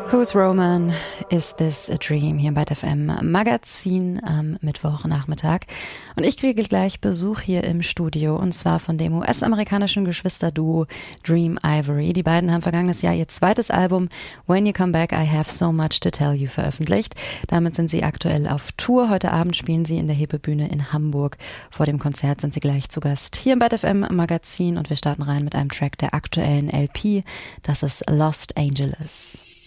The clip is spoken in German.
Whose Roman is this a dream? Hier im Byte FM Magazin am Mittwochnachmittag. Und ich kriege gleich Besuch hier im Studio, und zwar von dem US-amerikanischen Geschwisterduo Dream Ivory. Die beiden haben vergangenes Jahr ihr zweites Album When You Come Back, I Have So Much to Tell You veröffentlicht. Damit sind sie aktuell auf Tour. Heute Abend spielen sie in der Hebebühne in Hamburg. Vor dem Konzert sind sie gleich zu Gast hier im Byte FM Magazin, und wir starten rein mit einem Track der aktuellen LP. Das ist Lost Angeles.